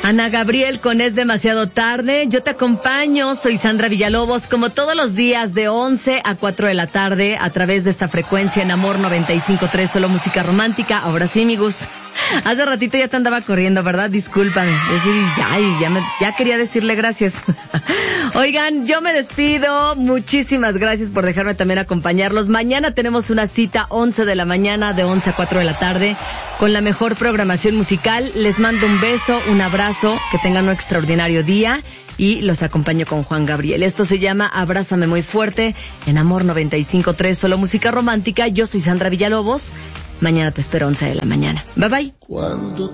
Ana Gabriel con Es Demasiado Tarde. Yo te acompaño, soy Sandra Villalobos, como todos los días de 11 a 4 de la tarde a través de esta frecuencia en Amor 95.3, solo música romántica. Ahora sí, mi Gus. Hace ratito ya te andaba corriendo, ¿verdad? Discúlpame. Ya quería decirle gracias. Oigan, yo me despido. Muchísimas gracias por dejarme también acompañarlos. Mañana tenemos una cita 11 de la mañana, de 11 a 4 de la tarde, con la mejor programación musical. Les mando un beso, un abrazo, que tengan un extraordinario día y los acompaño con Juan Gabriel. Esto se llama Abrázame Muy Fuerte en Amor 95.3, solo música romántica. Yo soy Sandra Villalobos. Mañana te espero 11 de la mañana. Bye bye. Cuando